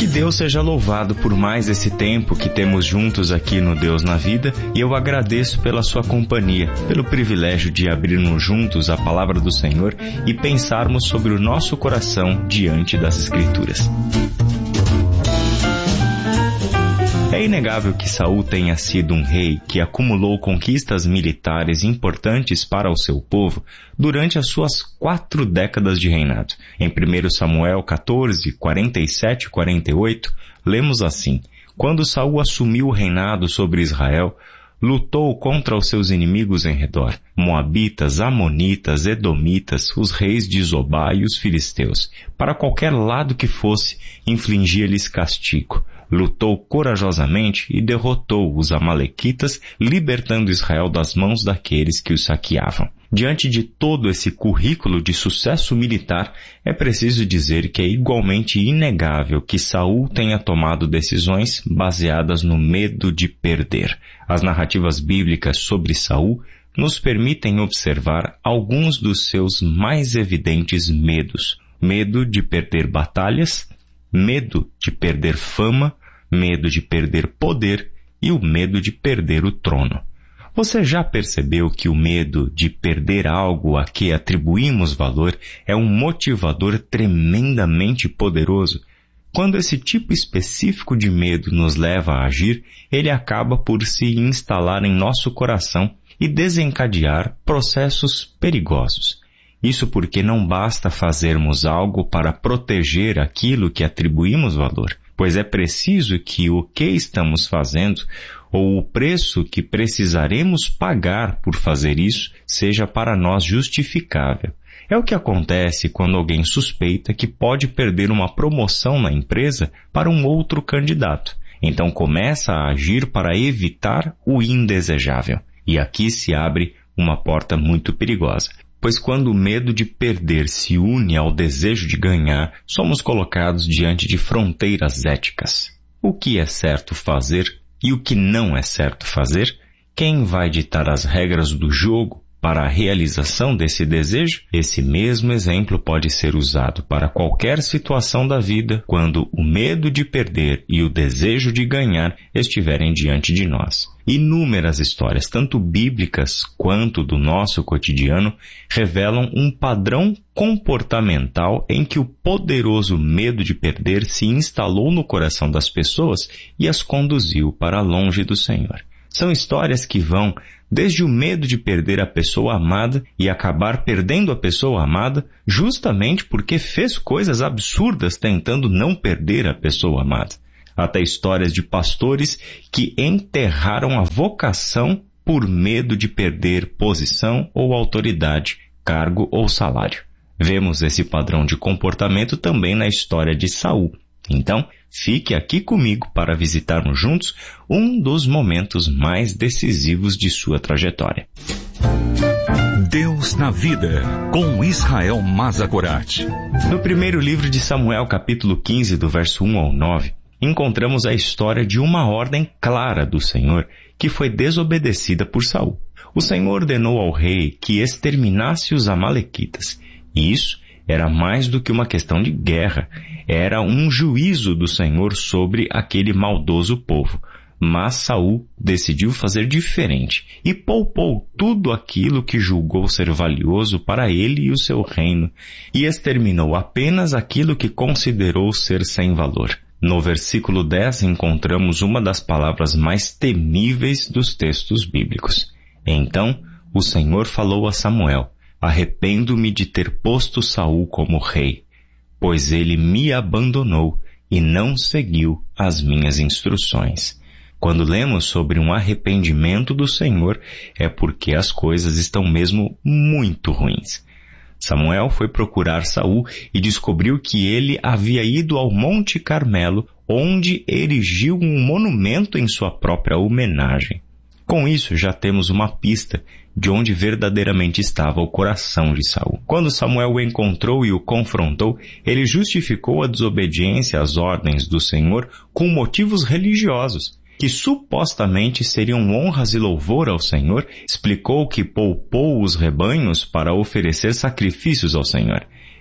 Deus seja louvado por mais esse tempo que temos juntos aqui no Deus na Vida, e eu agradeço pela sua companhia, pelo privilégio de abrirmos juntos a palavra do Senhor e pensarmos sobre o nosso coração diante das Escrituras. É inegável que Saul tenha sido um rei que acumulou conquistas militares importantes para o seu povo durante as suas 4 décadas de reinado. Em 1 Samuel 14, 47 e 48, lemos assim: Quando Saul assumiu o reinado sobre Israel, lutou contra os seus inimigos em redor, Moabitas, Amonitas, Edomitas, os reis de Zobá e os filisteus. Para qualquer lado que fosse, infligia-lhes castigo. Lutou corajosamente e derrotou os amalequitas, libertando Israel das mãos daqueles que os saqueavam. Diante de todo esse currículo de sucesso militar, é preciso dizer que é igualmente inegável que Saul tenha tomado decisões baseadas no medo de perder. As narrativas bíblicas sobre Saul nos permitem observar alguns dos seus mais evidentes medos. Medo de perder batalhas, medo de perder fama, medo de perder poder e o medo de perder o trono. Você já percebeu que o medo de perder algo a que atribuímos valor é um motivador tremendamente poderoso? Quando esse tipo específico de medo nos leva a agir, ele acaba por se instalar em nosso coração e desencadear processos perigosos. Isso porque não basta fazermos algo para proteger aquilo que atribuímos valor, pois é preciso que o que estamos fazendo, ou o preço que precisaremos pagar por fazer isso, seja para nós justificável. É o que acontece quando alguém suspeita que pode perder uma promoção na empresa para um outro candidato. Então começa a agir para evitar o indesejável. E aqui se abre uma porta muito perigosa. Pois quando o medo de perder se une ao desejo de ganhar, somos colocados diante de fronteiras éticas. O que é certo fazer e o que não é certo fazer? Quem vai ditar as regras do jogo para a realização desse desejo? Esse mesmo exemplo pode ser usado para qualquer situação da vida quando o medo de perder e o desejo de ganhar estiverem diante de nós. Inúmeras histórias, tanto bíblicas quanto do nosso cotidiano, revelam um padrão comportamental em que o poderoso medo de perder se instalou no coração das pessoas e as conduziu para longe do Senhor. São histórias que vão desde o medo de perder a pessoa amada e acabar perdendo a pessoa amada justamente porque fez coisas absurdas tentando não perder a pessoa amada, até histórias de pastores que enterraram a vocação por medo de perder posição ou autoridade, cargo ou salário. Vemos esse padrão de comportamento também na história de Saul. Então, fique aqui comigo para visitarmos juntos um dos momentos mais decisivos de sua trajetória. Deus na Vida, com Israel Mazagorat. No primeiro livro de Samuel, capítulo 15, do verso 1 ao 9, encontramos a história de uma ordem clara do Senhor que foi desobedecida por Saul. O Senhor ordenou ao rei que exterminasse os amalequitas, e isso era mais do que uma questão de guerra, era um juízo do Senhor sobre aquele maldoso povo. Mas Saul decidiu fazer diferente e poupou tudo aquilo que julgou ser valioso para ele e o seu reino, e exterminou apenas aquilo que considerou ser sem valor. No versículo 10 encontramos uma das palavras mais temíveis dos textos bíblicos. Então o Senhor falou a Samuel: Arrependo-me de ter posto Saul como rei, pois ele me abandonou e não seguiu as minhas instruções. Quando lemos sobre um arrependimento do Senhor, é porque as coisas estão mesmo muito ruins. Samuel foi procurar Saul e descobriu que ele havia ido ao Monte Carmelo, onde erigiu um monumento em sua própria homenagem. Com isso, já temos uma pista de onde verdadeiramente estava o coração de Saul. Quando Samuel o encontrou e o confrontou, ele justificou a desobediência às ordens do Senhor com motivos religiosos, que supostamente seriam honras e louvor ao Senhor. Explicou que poupou os rebanhos para oferecer sacrifícios ao Senhor.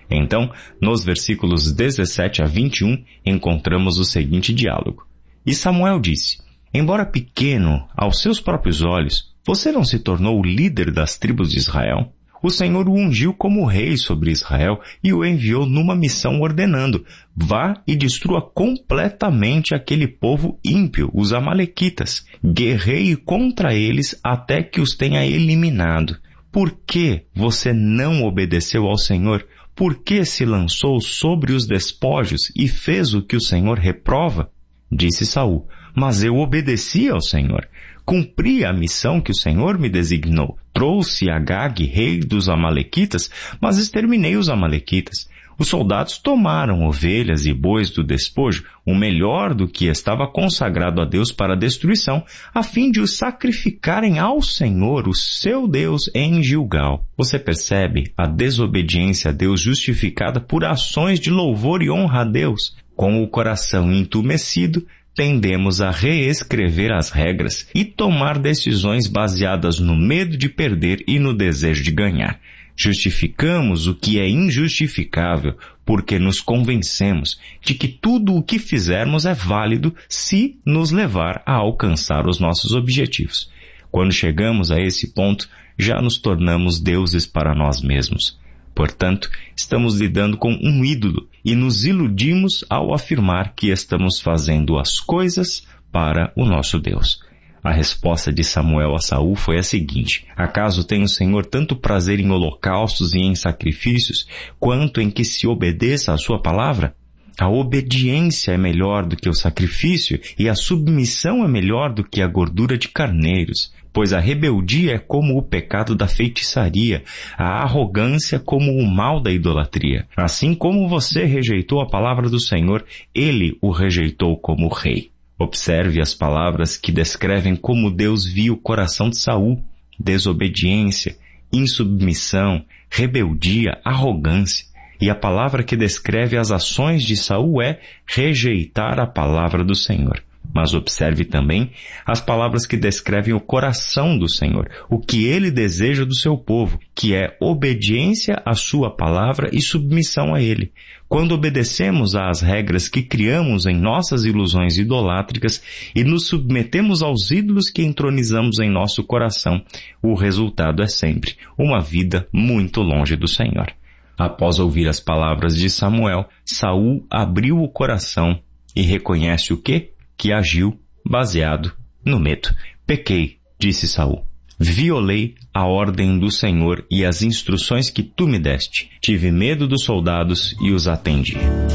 Então, nos versículos 17 a 21, encontramos o seguinte diálogo. E Samuel disse, embora pequeno aos seus próprios olhos, você não se tornou o líder das tribos de Israel? O Senhor o ungiu como rei sobre Israel e o enviou numa missão ordenando, vá e destrua completamente aquele povo ímpio, os amalequitas. Guerreie contra eles até que os tenha eliminado. Por que você não obedeceu ao Senhor? Por que se lançou sobre os despojos e fez o que o Senhor reprova? Disse Saul, mas eu obedeci ao Senhor. Cumpri a missão que o Senhor me designou. Trouxe Agag, rei dos amalequitas, mas exterminei os amalequitas. Os soldados tomaram ovelhas e bois do despojo, o melhor do que estava consagrado a Deus para a destruição, a fim de os sacrificarem ao Senhor, o seu Deus, em Gilgal. Você percebe a desobediência a Deus justificada por ações de louvor e honra a Deus. Com o coração entumecido, tendemos a reescrever as regras e tomar decisões baseadas no medo de perder e no desejo de ganhar. Justificamos o que é injustificável porque nos convencemos de que tudo o que fizermos é válido se nos levar a alcançar os nossos objetivos. Quando chegamos a esse ponto, já nos tornamos deuses para nós mesmos. Portanto, estamos lidando com um ídolo e nos iludimos ao afirmar que estamos fazendo as coisas para o nosso Deus. A resposta de Samuel a Saul foi a seguinte, acaso tem o Senhor tanto prazer em holocaustos e em sacrifícios, quanto em que se obedeça à sua palavra? A obediência é melhor do que o sacrifício e a submissão é melhor do que a gordura de carneiros, pois a rebeldia é como o pecado da feitiçaria, a arrogância como o mal da idolatria. Assim como você rejeitou a palavra do Senhor, ele o rejeitou como rei. Observe as palavras que descrevem como Deus viu o coração de Saul: desobediência, insubmissão, rebeldia, arrogância. E a palavra que descreve as ações de Saul é rejeitar a palavra do Senhor. Mas observe também as palavras que descrevem o coração do Senhor, o que ele deseja do seu povo, que é obediência à sua palavra e submissão a ele. Quando obedecemos às regras que criamos em nossas ilusões idolátricas e nos submetemos aos ídolos que entronizamos em nosso coração, o resultado é sempre uma vida muito longe do Senhor. Após ouvir as palavras de Samuel, Saul abriu o coração e reconhece o quê? Que agiu baseado no medo. Pequei, disse Saul. Violei a ordem do Senhor e as instruções que tu me deste. Tive medo dos soldados e os atendi.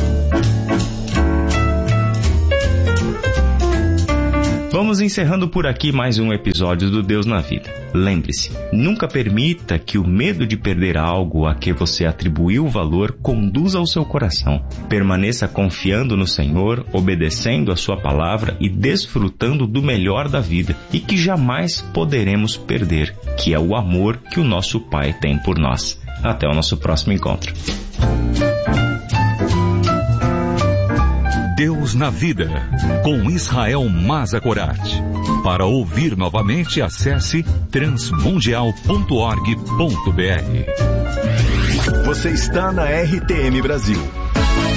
Vamos encerrando por aqui mais um episódio do Deus na Vida. Lembre-se, nunca permita que o medo de perder algo a que você atribuiu valor conduza ao seu coração. Permaneça confiando no Senhor, obedecendo a sua palavra e desfrutando do melhor da vida e que jamais poderemos perder, que é o amor que o nosso Pai tem por nós. Até o nosso próximo encontro. Deus na Vida, com Israel Mazakorati. Para ouvir novamente, acesse transmundial.org.br. Você está na RTM Brasil.